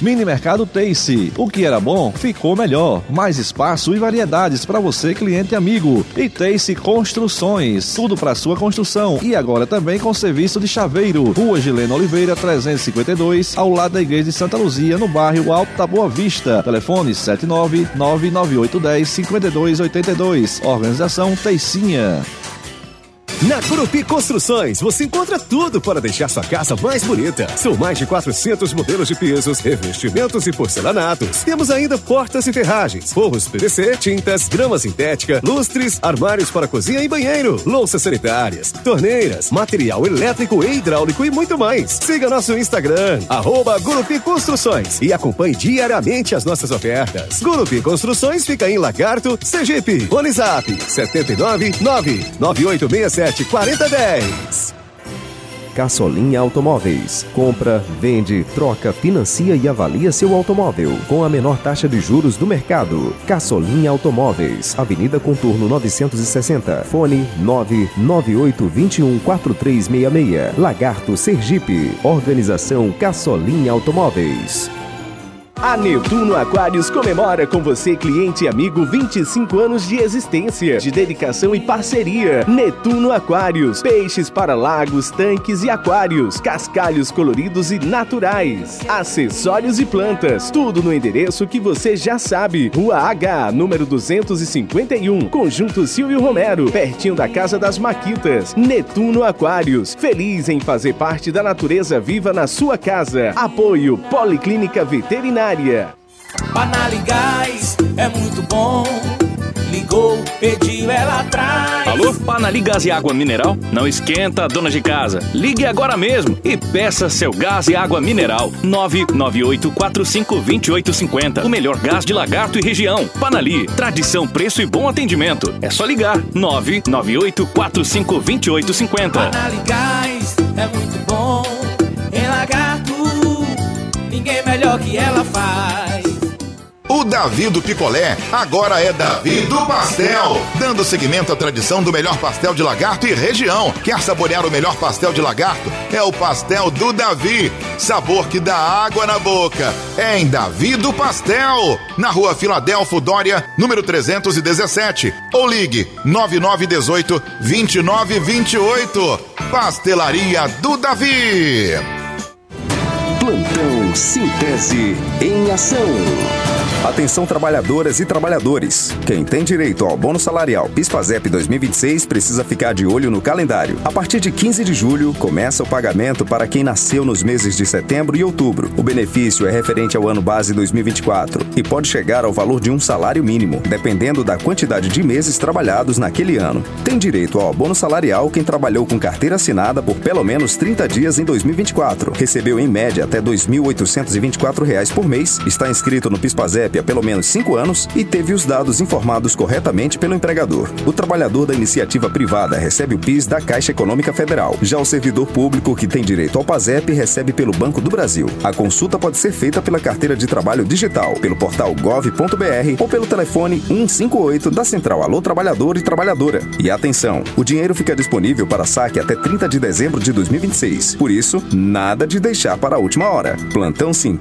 Mini Mercado Tace. O que era bom, ficou melhor. Mais espaço e variedades para você, cliente amigo. E Tace Construções. Tudo para sua construção. E agora também com serviço de chaveiro. Rua Gileno Oliveira, 352, ao lado da Igreja de Santa Luzia, no bairro Alto da Boa Vista. Telefone 79998105282. Organização Teicinha. Na Gurupi Construções, você encontra tudo para deixar sua casa mais bonita. São mais de 400 modelos de pisos, revestimentos e porcelanatos. Temos ainda portas e ferragens, forros PVC, tintas, grama sintética, lustres, armários para cozinha e banheiro, louças sanitárias, torneiras, material elétrico e hidráulico e muito mais. Siga nosso Instagram, @Gurupi Construções, e acompanhe diariamente as nossas ofertas. Gurupi Construções fica em Lagarto, Sergipe. WhatsApp 7999867 4010. Caçolinha Automóveis. Compra, vende, troca, financia e avalia seu automóvel com a menor taxa de juros do mercado. Caçolinha Automóveis. Avenida Contorno 960. Fone 998214366. Lagarto, Sergipe. Organização Caçolinha Automóveis. A Netuno Aquários comemora com você, cliente e amigo, 25 anos de existência, de dedicação e parceria. Netuno Aquários, peixes para lagos, tanques e aquários, cascalhos coloridos e naturais, acessórios e plantas, tudo no endereço que você já sabe. Rua H, número 251, Conjunto Silvio Romero, pertinho da Casa das Maquitas. Netuno Aquários, feliz em fazer parte da natureza viva na sua casa. Apoio Policlínica Veterinária. Panaligás é muito bom. Ligou, pediu, ela traz. Alô, Panaligás e água mineral? Não esquenta, dona de casa. Ligue agora mesmo e peça seu gás e água mineral. 998452850. O melhor gás de Lagarto e região. Panali, tradição, preço e bom atendimento. É só ligar. 998452850. Panaligás é muito bom. Em Lagarto, ninguém melhor que ela faz. O Davi do Picolé agora é Davi do Pastel, dando seguimento à tradição do melhor pastel de Lagarto e região. Quer saborear o melhor pastel de Lagarto? É o pastel do Davi. Sabor que dá água na boca. É em Davi do Pastel, na Rua Filadélfo Dória, número 317. Ou ligue 9918-2928. Pastelaria do Davi. Plantão Sintese em ação. Atenção, trabalhadoras e trabalhadores. Quem tem direito ao bônus salarial PIS/PASEP 2026 precisa ficar de olho no calendário. A partir de 15 de julho, começa o pagamento para quem nasceu nos meses de setembro e outubro. O benefício é referente ao ano base 2024 e pode chegar ao valor de um salário mínimo, dependendo da quantidade de meses trabalhados naquele ano. Tem direito ao bônus salarial quem trabalhou com carteira assinada por pelo menos 30 dias em 2024. Recebeu em média até R$ 2.824 por mês, está inscrito no PIS/PASEP há pelo menos 5 anos e teve os dados informados corretamente pelo empregador. O trabalhador da iniciativa privada recebe o PIS da Caixa Econômica Federal. Já o servidor público que tem direito ao PASEP recebe pelo Banco do Brasil. A consulta pode ser feita pela carteira de trabalho digital, pelo portal gov.br ou pelo telefone 158 da Central Alô Trabalhador e Trabalhadora. E atenção, o dinheiro fica disponível para saque até 30 de dezembro de 2026. Por isso, nada de deixar para a última hora. Plantão Sim